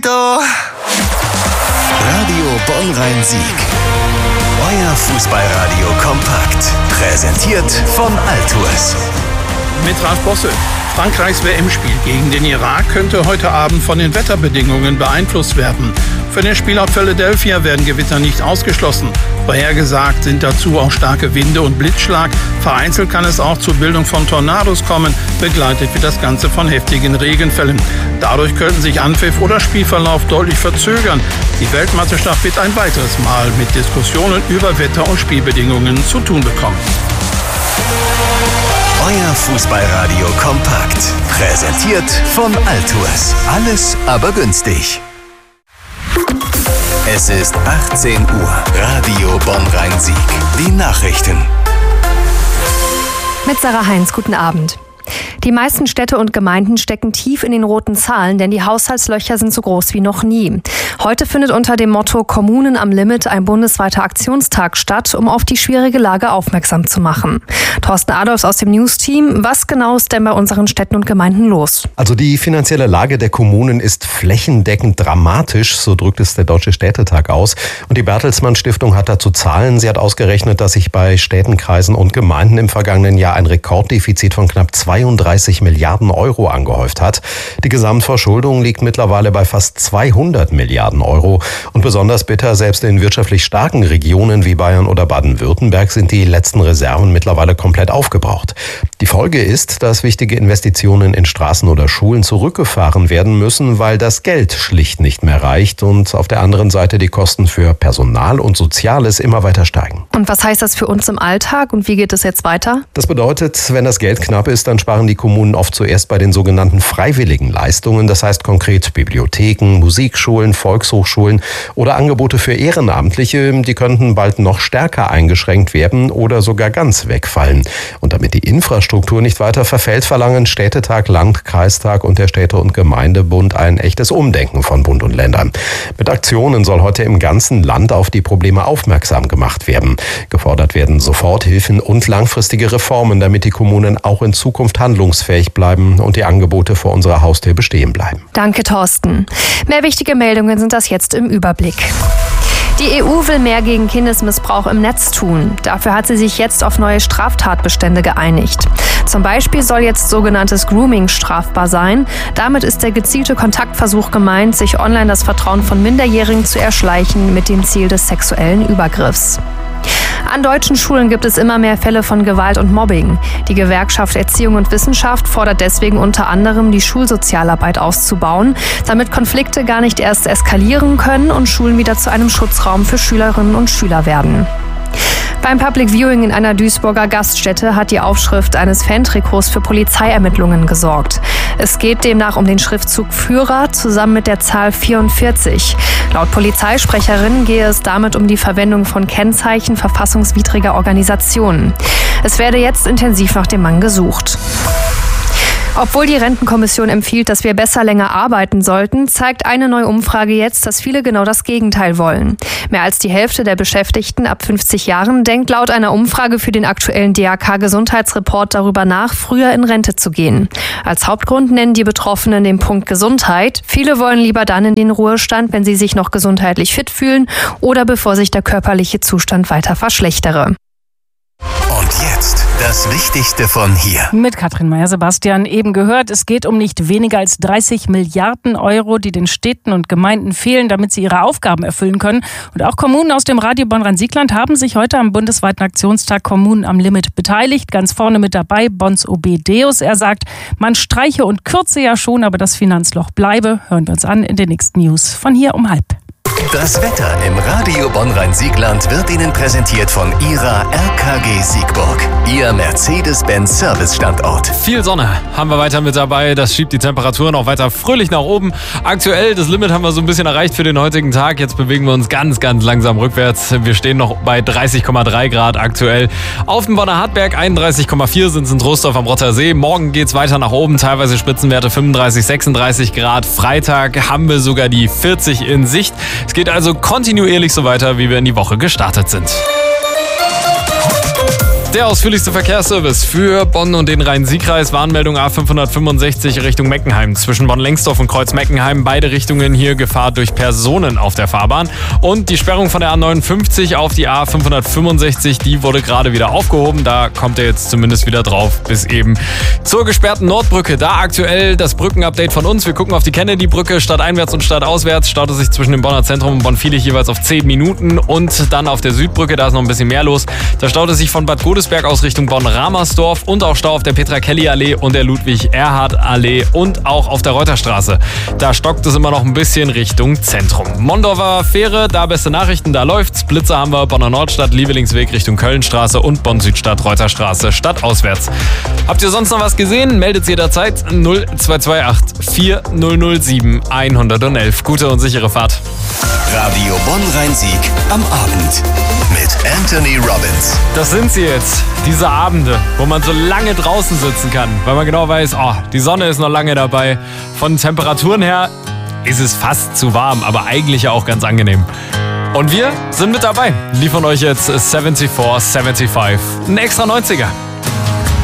Radio Bonn-Rhein-Sieg. Euer Fußballradio kompakt. Präsentiert von Altours. Mit Ralf Bosse. Frankreichs WM-Spiel gegen den Irak könnte heute Abend von den Wetterbedingungen beeinflusst werden. Für den Spielort Philadelphia werden Gewitter nicht ausgeschlossen. Vorhergesagt sind dazu auch starke Winde und Blitzschlag. Vereinzelt kann es auch zur Bildung von Tornados kommen. Begleitet wird das Ganze von heftigen Regenfällen. Dadurch könnten sich Anpfiff oder Spielverlauf deutlich verzögern. Die Weltmeisterschaft wird ein weiteres Mal mit Diskussionen über Wetter- und Spielbedingungen zu tun bekommen. Euer Fußballradio kompakt. Präsentiert von Altours. Alles aber günstig. Es ist 18 Uhr. Radio Bonn-Rhein-Sieg. Die Nachrichten. Mit Sarah Heinz, guten Abend. Die meisten Städte und Gemeinden stecken tief in den roten Zahlen, denn die Haushaltslöcher sind so groß wie noch nie. Heute findet unter dem Motto Kommunen am Limit ein bundesweiter Aktionstag statt, um auf die schwierige Lage aufmerksam zu machen. Thorsten Adolfs aus dem News-Team, was genau ist denn bei unseren Städten und Gemeinden los? Also die finanzielle Lage der Kommunen ist flächendeckend dramatisch, so drückt es der Deutsche Städtetag aus. Und die Bertelsmann Stiftung hat dazu Zahlen. Sie hat ausgerechnet, dass sich bei Städten, Kreisen und Gemeinden im vergangenen Jahr ein Rekorddefizit von knapp 32 Milliarden Euro angehäuft hat. Die Gesamtverschuldung liegt mittlerweile bei fast 200 Milliarden Euro. Und besonders bitter, selbst in wirtschaftlich starken Regionen wie Bayern oder Baden-Württemberg sind die letzten Reserven mittlerweile komplett aufgebraucht. Die Folge ist, dass wichtige Investitionen in Straßen oder Schulen zurückgefahren werden müssen, weil das Geld schlicht nicht mehr reicht und auf der anderen Seite die Kosten für Personal und Soziales immer weiter steigen. Und was heißt das für uns im Alltag und wie geht es jetzt weiter? Das bedeutet, wenn das Geld knapp ist, dann sparen die Kommunen oft zuerst bei den sogenannten freiwilligen Leistungen, das heißt konkret Bibliotheken, Musikschulen, Volkshochschulen oder Angebote für Ehrenamtliche, die könnten bald noch stärker eingeschränkt werden oder sogar ganz wegfallen. Und damit die Infrastruktur nicht weiter verfällt, verlangen Städtetag, Landkreistag und der Städte- und Gemeindebund ein echtes Umdenken von Bund und Ländern. Mit Aktionen soll heute im ganzen Land auf die Probleme aufmerksam gemacht werden. Gefordert werden Soforthilfen und langfristige Reformen, damit die Kommunen auch in Zukunft handlungsfähig bleiben und die Angebote vor unserer Haustür bestehen bleiben. Danke, Thorsten. Mehr wichtige Meldungen sind das jetzt im Überblick. Die EU will mehr gegen Kindesmissbrauch im Netz tun. Dafür hat sie sich jetzt auf neue Straftatbestände geeinigt. Zum Beispiel soll jetzt sogenanntes Grooming strafbar sein. Damit ist der gezielte Kontaktversuch gemeint, sich online das Vertrauen von Minderjährigen zu erschleichen mit dem Ziel des sexuellen Übergriffs. An deutschen Schulen gibt es immer mehr Fälle von Gewalt und Mobbing. Die Gewerkschaft Erziehung und Wissenschaft fordert deswegen unter anderem, die Schulsozialarbeit auszubauen, damit Konflikte gar nicht erst eskalieren können und Schulen wieder zu einem Schutzraum für Schülerinnen und Schüler werden. Beim Public Viewing in einer Duisburger Gaststätte hat die Aufschrift eines Fantrikots für Polizeiermittlungen gesorgt. Es geht demnach um den Schriftzug Führer zusammen mit der Zahl 44. Laut Polizeisprecherin gehe es damit um die Verwendung von Kennzeichen verfassungswidriger Organisationen. Es werde jetzt intensiv nach dem Mann gesucht. Obwohl die Rentenkommission empfiehlt, dass wir besser länger arbeiten sollten, zeigt eine neue Umfrage jetzt, dass viele genau das Gegenteil wollen. Mehr als die Hälfte der Beschäftigten ab 50 Jahren denkt laut einer Umfrage für den aktuellen DAK-Gesundheitsreport darüber nach, früher in Rente zu gehen. Als Hauptgrund nennen die Betroffenen den Punkt Gesundheit. Viele wollen lieber dann in den Ruhestand, wenn sie sich noch gesundheitlich fit fühlen oder bevor sich der körperliche Zustand weiter verschlechtere. Und jetzt das Wichtigste von hier. Mit Katrin Meyer-Sebastian eben gehört, es geht um nicht weniger als 30 Milliarden Euro, die den Städten und Gemeinden fehlen, damit sie ihre Aufgaben erfüllen können. Und auch Kommunen aus dem Radio Bonn-Rhein-Sieg-Land haben sich heute am bundesweiten Aktionstag Kommunen am Limit beteiligt. Ganz vorne mit dabei Bonns OB Deus. Er sagt, man streiche und kürze ja schon, aber das Finanzloch bleibe. Hören wir uns an in den nächsten News von hier um 12:30. Das Wetter im Radio Bonn-Rhein-Sieg-Land wird Ihnen präsentiert von Ihrer RKG Siegburg, Ihr Mercedes-Benz-Service-Standort. Viel Sonne haben wir weiter mit dabei. Das schiebt die Temperaturen auch weiter fröhlich nach oben. Aktuell, das Limit haben wir so ein bisschen erreicht für den heutigen Tag. Jetzt bewegen wir uns ganz, ganz langsam rückwärts. Wir stehen noch bei 30,3 Grad aktuell. Auf dem Bonner Hartberg 31,4 sind es in Troisdorf am Rottersee. Morgen geht es weiter nach oben. Teilweise Spitzenwerte 35, 36 Grad. Freitag haben wir sogar die 40 in Sicht. Es geht also kontinuierlich so weiter, wie wir in die Woche gestartet sind. Der ausführlichste Verkehrsservice für Bonn und den Rhein-Sieg-Kreis. Warnmeldung A565 Richtung Meckenheim. Zwischen Bonn-Lengsdorf und Kreuz-Meckenheim. Beide Richtungen hier Gefahr durch Personen auf der Fahrbahn. Und die Sperrung von der A59 auf die A565, die wurde gerade wieder aufgehoben. Da kommt er jetzt zumindest wieder drauf bis eben zur gesperrten Nordbrücke. Da aktuell das Brückenupdate von uns. Wir gucken auf die Kennedy-Brücke, stadteinwärts und stadtauswärts. Staut es sich zwischen dem Bonner Zentrum und Bonn-Viehlich jeweils auf 10 Minuten. Und dann auf der Südbrücke, da ist noch ein bisschen mehr los. Da staut es sich von Bad Godesberg aus Richtung Bonn-Ramersdorf und auch Stau auf der Petra-Kelly-Allee und der Ludwig-Erhard-Allee und auch auf der Reuterstraße. Da stockt es immer noch ein bisschen Richtung Zentrum. Mondorfer Fähre, da beste Nachrichten, da läuft's. Blitzer haben wir Bonner Nordstadt, Liebelingsweg Richtung Kölnstraße und Bonn-Südstadt, Reuterstraße, stadtauswärts. Habt ihr sonst noch was gesehen? Meldet jederzeit 0228 4007 111. Gute und sichere Fahrt. Radio Bonn-Rhein-Sieg am Abend mit Anthony Robbins. Das sind sie jetzt, diese Abende, wo man so lange draußen sitzen kann, weil man genau weiß, die Sonne ist noch lange dabei. Von Temperaturen her ist es fast zu warm, aber eigentlich ja auch ganz angenehm. Und wir sind mit dabei, liefern euch jetzt 74, 75, ein extra 90er.